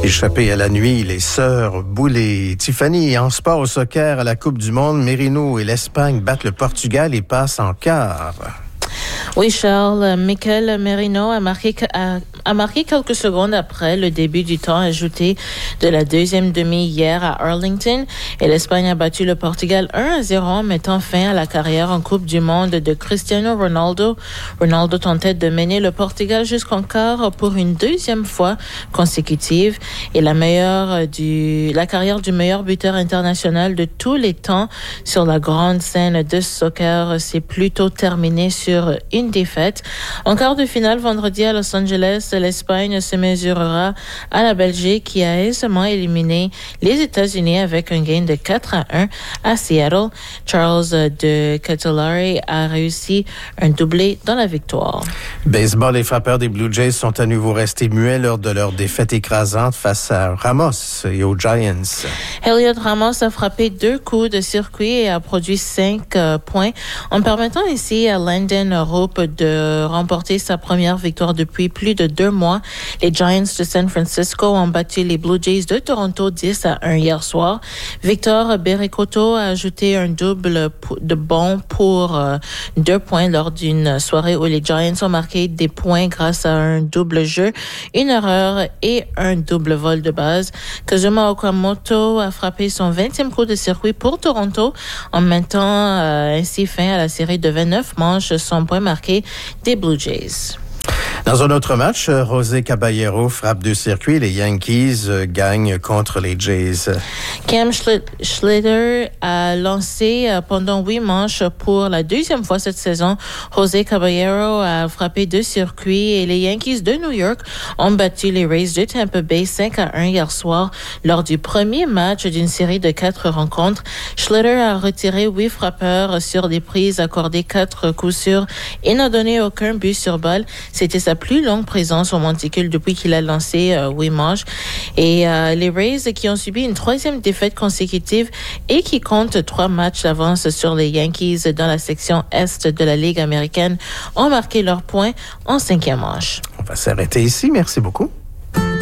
Échappé à la nuit, les sœurs Boulay, Tiffany en sport au soccer à la Coupe du Monde, Merino et l'Espagne battent le Portugal et passent en quart. Oui, Charles, Mikel Merino a marqué quelques secondes après le début du temps ajouté de la deuxième demi hier à Arlington et l'Espagne a battu le Portugal 1-0, mettant fin à la carrière en Coupe du Monde de Cristiano Ronaldo. Ronaldo tentait de mener le Portugal jusqu'en quart pour une deuxième fois consécutive et la carrière du meilleur buteur international de tous les temps sur la grande scène de soccer s'est plutôt terminée sur une défaite. En quart de finale, vendredi à Los Angeles, l'Espagne se mesurera à la Belgique qui a aisément éliminé les États-Unis avec un gain de 4-1 à Seattle. Charles de Ketelaere a réussi un doublé dans la victoire. Baseball, les frappeurs des Blue Jays sont à nouveau restés muets lors de leur défaite écrasante face à Ramos et aux Giants. Heliot Ramos a frappé 2 coups de circuit et a produit 5 points en permettant ainsi à Landon Hope de remporter sa première victoire depuis plus de 2 mois. Les Giants de San Francisco ont battu les Blue Jays de Toronto 10-1 hier soir. Victor Berricoto a ajouté un double de bon pour 2 points lors d'une soirée où les Giants ont marqué des points grâce à un double jeu, une erreur et un double vol de base. Kazuma Okamoto a frappé son 20e coup de circuit pour Toronto en mettant ainsi fin à la série de 29 manches, son point marqué des Blue Jays. Dans un autre match, José Caballero frappe 2 circuits. Les Yankees gagnent contre les Jays. Cam Schlitter a lancé pendant 8 manches pour la 2e fois cette saison. José Caballero a frappé 2 circuits et les Yankees de New York ont battu les Rays de Tampa Bay 5-1 hier soir lors du premier match d'une série de 4 rencontres. Schlitter a retiré 8 frappeurs sur des prises, accordé 4 coups sûrs et n'a donné aucun but sur balle. C'était sa plus longue présence au monticule depuis qu'il a lancé 8 manches. Et les Rays qui ont subi une 3e défaite consécutive et qui comptent 3 matchs d'avance sur les Yankees dans la section Est de la Ligue américaine ont marqué leurs points en 5e manche. On va s'arrêter ici. Merci beaucoup.